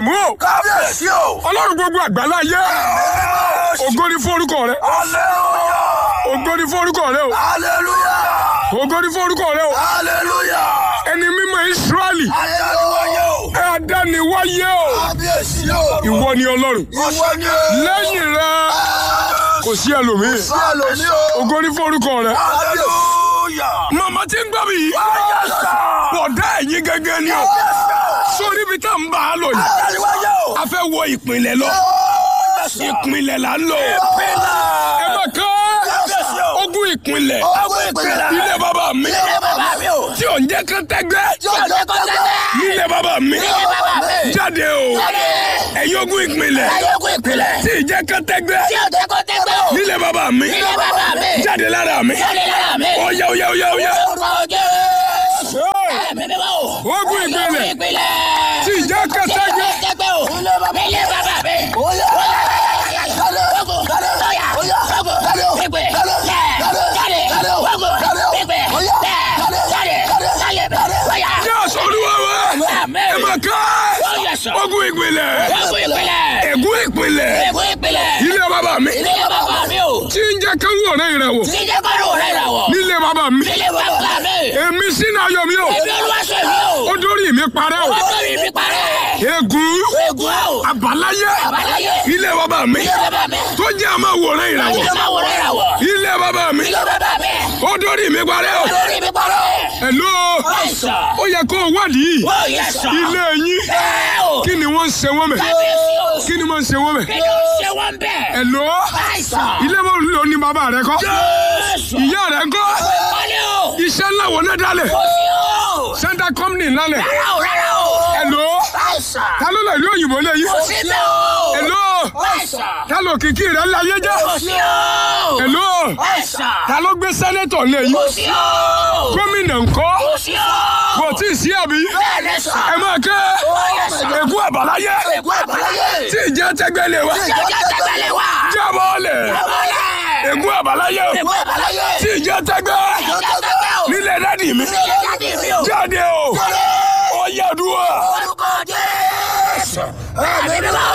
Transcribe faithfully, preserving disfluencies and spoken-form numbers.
májẹ̀mú o. Kábíyèsí o. Ọlọ́run gbogbo àgbàlá ayé. Ògo ni fún orúkọ rẹ. Hallelujah. Ògo ni fún orúkọ rẹ o. Hallelujah. Ògo ni fún orúkọ rẹ o. Hallelujah. Ẹni mímọ́ Ísírẹ́lì. Adániwáyé o. Ẹ adániwáyé o. Kábíyèsí o. Ìwọ ni Ọlọ́run. Ìwọ ni. Lẹ́yìn rẹ kò sí ẹlòmíì. Sí ẹlòmíì o. Ògo ni fún orúkọ rẹ. Hallelujah. Màmá tí ń gbọ́ mi yìí. Bọ̀dá ẹ̀yin gẹ́gẹ́ ni o. Sórí ibi tá n bá a lò yìí. Adániwáyé o. A fẹ́ wọ ìpínlẹ̀ lọ. Ìpínlẹ̀ là ń lò. Ẹ bá ká ogún ìpínlẹ̀. Ilé bàbá mi. Tí ò ń jẹ́ kán tẹ́gbẹ́. Nílé bàbá mi. Jáde o. Ẹ̀yin ogún ìpínlẹ̀. Tí ì jẹ́ kán tẹ́gbẹ́. Nílé bàbá mi. Jáde lára mi. Óyá óyá óyá óyá. Ogún ìpínlẹ̀. Tí ì jẹ́ kán tẹ́gbẹ́. Yes, Olúwa wa. Ẹ máa ká ogún ìpínlẹ̀. Ègún ìpínlẹ̀. Ilé bàbá mi. Tí ń jẹ́ ká wọ̀ ọ̀rẹ́ rẹ̀ wò. Nílé bàbá mi. Èmi sínú ayọ̀ mi o. Ó dórí mi parẹ́ o. Ègún. Àbáláyé. Ilé bàbá mi. Tó jẹ́ àmọ́ wọ̀ ọ̀rẹ́ rẹ̀ wò. Ilé bàbá mi. Ó dórí mi parẹ́ o. Hello. Ó yẹ kó o wádìí. Ilé yín. Kí ni wọ́n ń ṣe wọ́n mẹ́? Kí ni wọ́n ń ṣe wọ́n mẹ́? Hello. Ilé wọn lò ní bàbá rẹ kọ́. Ìyá rẹ ń kọ́. Iṣẹ́ ńlá wo náà dálẹ̀? Center company lálẹ̀. Hello. Ta ló lọ ìlú òyìnbó lé yìí? Hello. Ta ló kìkì rẹ̀ láyé jẹ́? Hello. Ta ló gbé sẹ́nẹ́tọ̀ lé yìí? Gómìnà ńkọ́? Kò tí ì sí àbí? Ẹ máa ké ègún àbáláyé tí ìjẹ́ tẹ́gbẹ́ lé wa. Jábọ́ lẹ̀. Ègún àbáláyé tí ìjẹ́ tẹ́gbẹ́ nílé dádì mi. Jáde o. Ó yá dúró.